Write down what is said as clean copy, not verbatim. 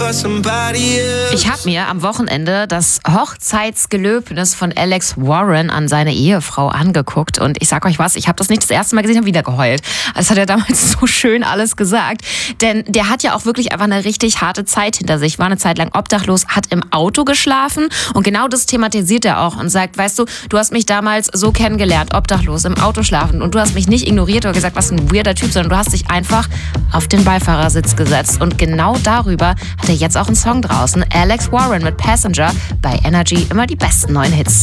Ich habe mir am Wochenende das Hochzeitsgelöbnis von Alex Warren an seine Ehefrau angeguckt und ich sag euch was, ich habe das nicht das erste Mal gesehen, habe wieder geheult. Das hat er damals so schön alles gesagt, denn der hat ja auch wirklich einfach eine richtig harte Zeit hinter sich, war eine Zeit lang obdachlos, hat im Auto geschlafen und genau das thematisiert er auch und sagt, weißt du, du hast mich damals so kennengelernt, obdachlos, im Auto schlafen und du hast mich nicht ignoriert oder gesagt, was ein weirder Typ, sondern du hast dich einfach auf den Beifahrersitz gesetzt und genau darüber hat er jetzt auch einen Song draußen. Alex Warren mit Passenger bei Energy, immer die besten neuen Hits.